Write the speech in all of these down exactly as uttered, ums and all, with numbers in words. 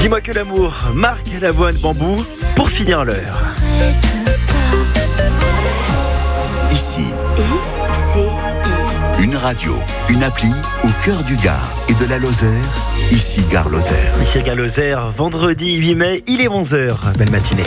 Dis-moi que l'amour, Marc Lavoine Bambou, pour finir l'heure. Ici, I C I. une radio, une appli au cœur du Gard et de la Lozère. Ici, Gare Lozère. Ici Gare Lozère, vendredi huit mai, il est onze heures. Belle matinée.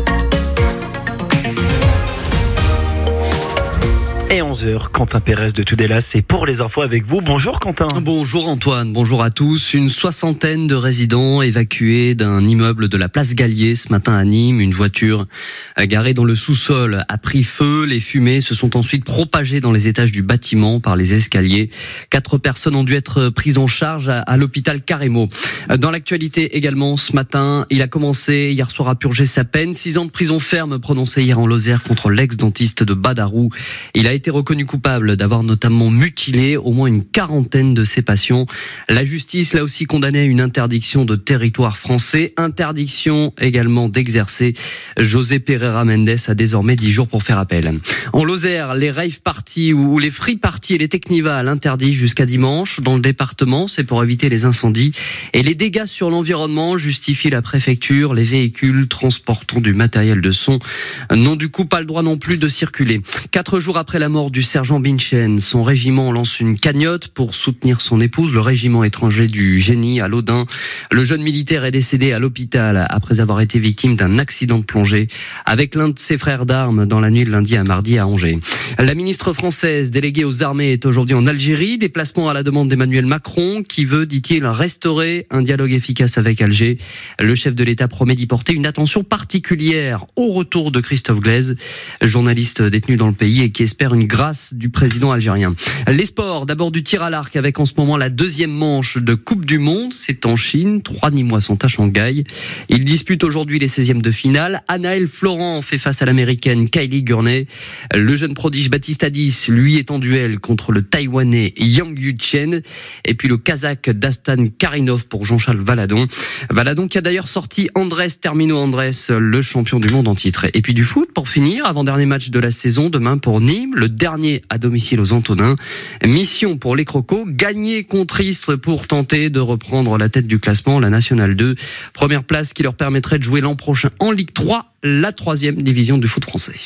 Et onze heures, Quentin Pérez de Tudela, c'est pour les infos avec vous. Bonjour Quentin. Bonjour Antoine, bonjour à tous. Une soixantaine de résidents évacués d'un immeuble de la place Gallier ce matin à Nîmes. Une voiture garée dans le sous-sol a pris feu. Les fumées se sont ensuite propagées dans les étages du bâtiment par les escaliers. Quatre personnes ont dû être prises en charge à, à l'hôpital Carremo. Dans l'actualité également, ce matin, il a commencé hier soir à purger sa peine. Six ans de prison ferme prononcés hier en Lozère contre l'ex-dentiste de Badarou. Il a été reconnu coupable d'avoir notamment mutilé au moins une quarantaine de ses patients. La justice l'a aussi condamné à une interdiction de territoire français, interdiction également d'exercer. José Pereira Mendes a désormais dix jours pour faire appel. En Lozère, les rave parties ou les free parties et les technivals interdits jusqu'à dimanche dans le département, c'est pour éviter les incendies et les dégâts sur l'environnement, justifie la préfecture. Les véhicules transportant du matériel de son n'ont du coup pas le droit non plus de circuler. Quatre jours après la mort du sergent Binchen, son régiment lance une cagnotte pour soutenir son épouse, le régiment étranger du Génie à l'Audin. Le jeune militaire est décédé à l'hôpital après avoir été victime d'un accident de plongée avec l'un de ses frères d'armes dans la nuit de lundi à mardi à Angers. La ministre française déléguée aux armées est aujourd'hui en Algérie, déplacement à la demande d'Emmanuel Macron qui veut, dit-il, restaurer un dialogue efficace avec Alger. Le chef de l'État promet d'y porter une attention particulière au retour de Christophe Glaise, journaliste détenu dans le pays et qui espère une grâce du président algérien. Les sports, d'abord du tir à l'arc avec en ce moment la deuxième manche de Coupe du Monde. C'est en Chine, trois Nîmois sont à Shanghai. Ils disputent aujourd'hui les seizièmes de finale. Anaël Florent fait face à l'américaine Kylie Gurney. Le jeune prodige Baptiste Hadis, lui, est en duel contre le taïwanais Yang Yu-chen. Et puis le kazakh Dastan Karinov pour Jean-Charles Valadon. Valadon qui a d'ailleurs sorti Andrés Termino Andrés, le champion du monde en titre. Et puis du foot pour finir, avant-dernier match de la saison demain pour Nîmes, le dernier à domicile aux Antonins. Mission pour les Crocos, gagner contre Istres pour tenter de reprendre la tête du classement, la Nationale deux. Première place qui leur permettrait de jouer l'an prochain en Ligue trois, la troisième division du foot français.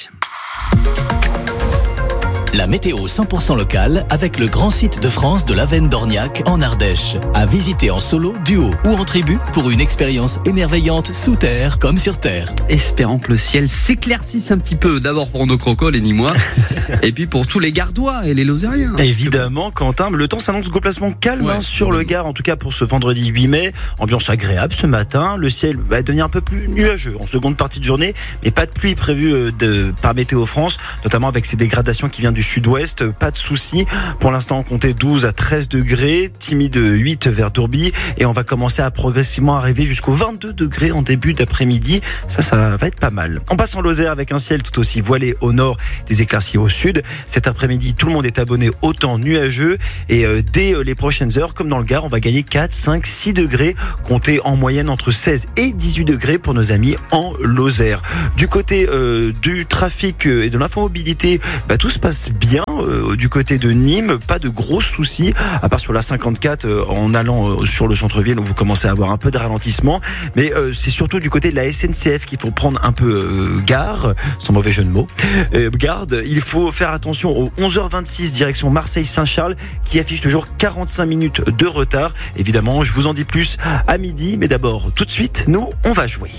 La météo cent pour cent locale avec le grand site de France de l'Avenne d'Orniac en Ardèche. À visiter en solo, duo ou en tribu pour une expérience émerveillante sous terre comme sur terre. Espérant que le ciel s'éclaircisse un petit peu, d'abord pour nos crocos, les Nîmois, et puis pour tous les Gardois et les Lozériens. Évidemment, Quentin, le temps s'annonce complètement calme ouais, hein, sur le Gard, en tout cas pour ce vendredi huit mai. Ambiance agréable ce matin. Le ciel va devenir un peu plus nuageux en seconde partie de journée, mais pas de pluie prévue de, par Météo France, notamment avec ces dégradations qui viennent du sud-ouest. Pas de soucis. Pour l'instant, on comptait douze à treize degrés, timide huit vers Dourby, et on va commencer à progressivement arriver jusqu'aux vingt-deux degrés en début d'après-midi. Ça, ça va être pas mal. On passe en Lozère avec un ciel tout aussi voilé au nord, des éclaircies au sud. Cet après-midi, tout le monde est abonné au temps nuageux, et euh, dès euh, les prochaines heures, comme dans le Gard, on va gagner quatre, cinq, six degrés, comptez en moyenne entre seize et dix-huit degrés pour nos amis en Lozère. Du côté euh, du trafic et de l'infomobilité, bah, tout se passe bien. Euh, du côté de Nîmes, pas de gros soucis, à part sur la cinquante-quatre euh, en allant euh, sur le centre-ville où vous commencez à avoir un peu de ralentissement, mais euh, c'est surtout du côté de la S N C F qu'il faut prendre un peu euh, gare, sans mauvais jeu de mots. Euh, garde, il faut faire attention aux onze heures vingt-six direction Marseille-Saint-Charles qui affiche toujours quarante-cinq minutes de retard. Évidemment, je vous en dis plus à midi, mais d'abord, tout de suite, nous, on va jouer.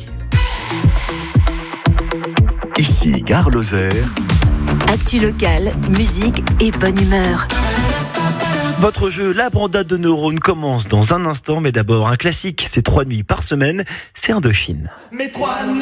Ici, Gare Lozère. Actu locale, musique et bonne humeur. Votre jeu, la brandade de neurones, commence dans un instant, mais d'abord un classique, c'est trois nuits par semaine, c'est Indochine. Mais trois nuits